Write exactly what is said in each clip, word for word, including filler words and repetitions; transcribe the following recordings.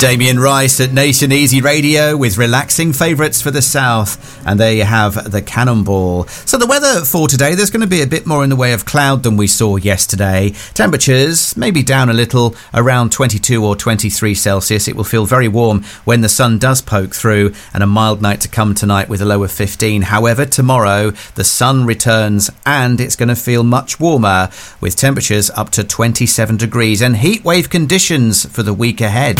Damien Rice at Nation Easy Radio with relaxing favourites for the south, and there you have the Cannonball. So the weather for today, there's going to be a bit more in the way of cloud than we saw yesterday. Temperatures maybe down a little, around twenty-two or twenty-three Celsius. It will feel very warm when the sun does poke through, and a mild night to come tonight with a low of fifteen. However, tomorrow the sun returns and it's going to feel much warmer with temperatures up to twenty-seven degrees and heat wave conditions for the week ahead.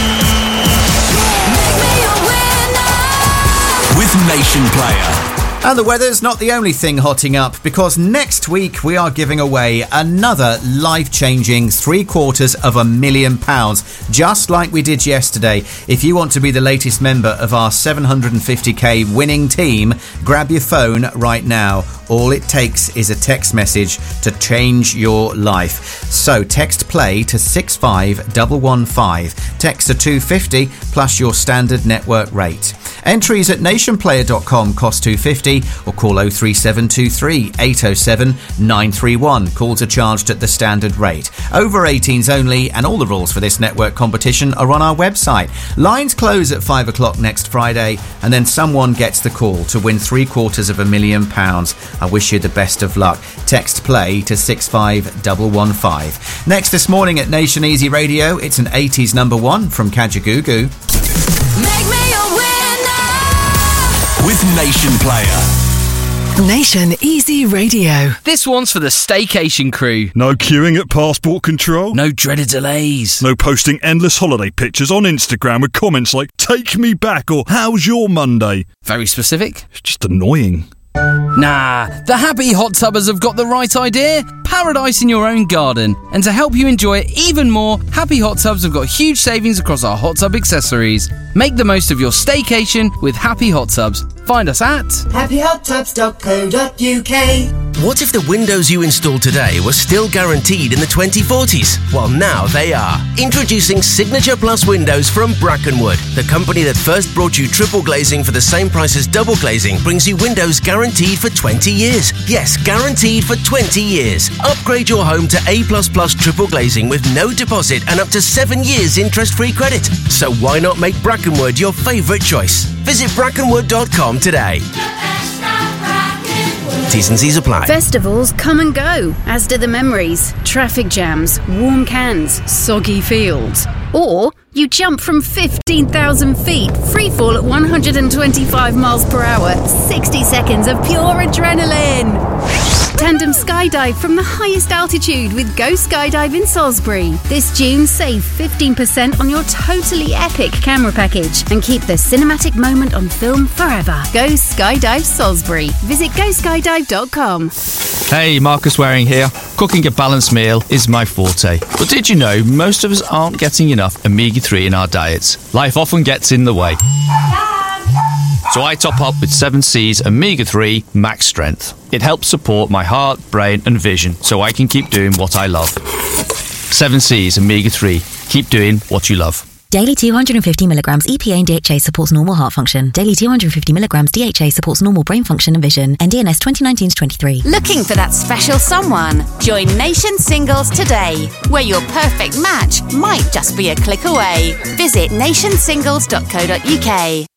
With Nation Player. And the weather's not the only thing hotting up, because next week we are giving away another life-changing three quarters of a million pounds, just like we did yesterday. If you want to be the latest member of our seven hundred fifty k winning team, grab your phone right now. All it takes is a text message to change your life. So text play to six five one one five. Text to two fifty plus your standard network rate. Entries at nationplayer dot com cost two fifty, or call oh three seven two three eight oh seven nine three one. Calls are charged at the standard rate. Over eighteens only, and all the rules for this network competition are on our website. Lines close at five o'clock next Friday, and then someone gets the call to win three quarters of a million pounds. I wish you the best of luck. Text play to six five one one five. Next this morning at Nation Easy Radio, it's an eighties number one from Kajagoogoo. Make me a winner with Nation Player. Nation Easy Radio. This one's for the staycation crew. No queuing at passport control. No dreaded delays. No posting endless holiday pictures on Instagram with comments like, take me back, or how's your Monday? Very specific. It's just annoying. Nah, the happy hot tubbers have got the right idea. Paradise in your own garden. And to help you enjoy it even more, Happy Hot Tubs have got huge savings across our hot tub accessories. Make the most of your staycation with Happy Hot Tubs. Find us at happy hot tubs dot co dot uk. What if the windows you install today were still guaranteed in the twenty forties? Well, now they are. Introducing Signature Plus Windows from Brackenwood. The company that first brought you triple glazing for the same price as double glazing brings you windows guaranteed for twenty years. Yes, guaranteed for twenty years. Upgrade your home to A plus plus triple glazing with no deposit and up to seven years interest-free credit. So why not make Brackenwood your favourite choice? Visit brackenwood dot com today. T's and C's apply. Festivals come and go, as do the memories, traffic jams, warm cans, soggy fields. Or you jump from fifteen thousand feet, free fall at one hundred twenty-five miles per hour, sixty seconds of pure adrenaline. Tandem skydive from the highest altitude with Go Skydive in Salisbury. This June, save fifteen percent on your totally epic camera package and keep the cinematic moment on film forever. Go Skydive Salisbury. Visit go skydive dot com. Hey, Marcus Waring here. Cooking a balanced meal is my forte. But did you know most of us aren't getting enough omega three in our diets? Life often gets in the way. So I top up with seven C's Omega three Max Strength. It helps support my heart, brain and vision so I can keep doing what I love. seven C's Omega three. Keep doing what you love. Daily two hundred fifty milligrams E P A and D H A supports normal heart function. Daily two hundred fifty milligrams D H A supports normal brain function and vision. N D N S twenty nineteen to twenty-three. Looking for that special someone? Join Nation Singles today, where your perfect match might just be a click away. Visit nation singles dot co dot uk.